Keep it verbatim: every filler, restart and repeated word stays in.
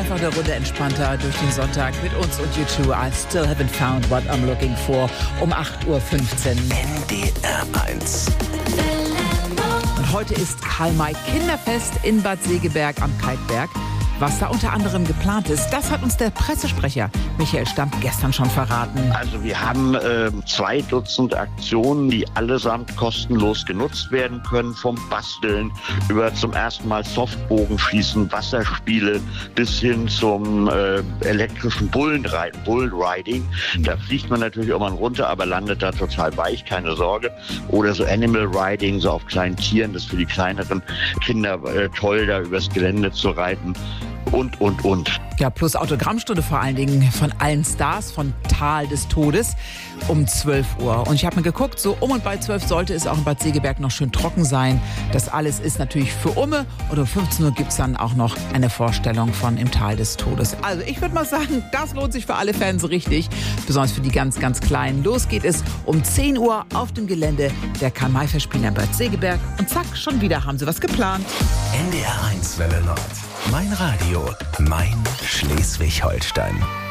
einfach eine Runde entspannter durch den Sonntag mit uns und U zwei. I still haven't found what I'm looking for. Um acht Uhr fünfzehn. N D R eins. Und heute ist Karl-May-Kinderfest in Bad Segeberg am Kalkberg. Was da unter anderem geplant ist, das hat uns der Pressesprecher Michael Stamp gestern schon verraten. Also wir haben äh, zwei Dutzend Aktionen, die allesamt kostenlos genutzt werden können. Vom Basteln über zum ersten Mal Softbogenschießen, Wasserspiele bis hin zum äh, elektrischen Bullenreiten, Bullriding. Da fliegt man natürlich auch mal runter, aber landet da total weich, keine Sorge. Oder so Animal Riding, so auf kleinen Tieren, das ist für die kleineren Kinder äh, toll, da übers Gelände zu reiten. Und, und, und. Ja, plus Autogrammstunde vor allen Dingen von allen Stars von Tal des Todes um zwölf Uhr. Und ich habe mir geguckt, so um und bei zwölf sollte es auch in Bad Segeberg noch schön trocken sein. Das alles ist natürlich für Umme. Und um fünfzehn Uhr gibt es dann auch noch eine Vorstellung von Im Tal des Todes. Also ich würde mal sagen, das lohnt sich für alle Fans richtig. Besonders für die ganz, ganz Kleinen. Los geht es um zehn Uhr auf dem Gelände der Karl-May-Festspiele in Bad Segeberg. Und zack, schon wieder haben sie was geplant. N D R eins Welle Nord. Mein Radio, mein Schleswig-Holstein.